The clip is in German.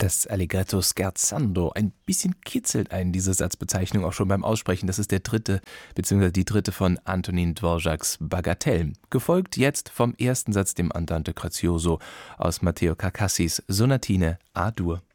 Das Allegretto scherzando, ein bisschen kitzelt einen diese Satzbezeichnung auch schon beim Aussprechen. Das ist der dritte, beziehungsweise die dritte von Antonin Dvořáks Bagatelle. Gefolgt jetzt vom ersten Satz, dem Andante grazioso aus Matteo Carcassis Sonatine A-Dur.